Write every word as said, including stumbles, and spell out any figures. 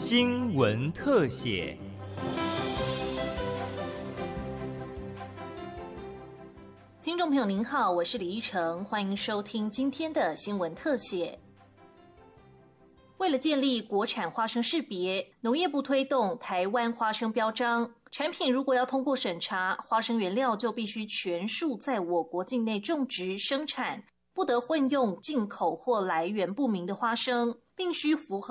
新闻特写。 听众朋友您好，我是李依晨，欢迎收听今天的新闻特写。为了建立国产花生识别，农业部推动台湾花生标章，产品如果要通过审查，花生原料就必须全数在我国境内种植生产，不得混用进口或来源不明的花生，并需符合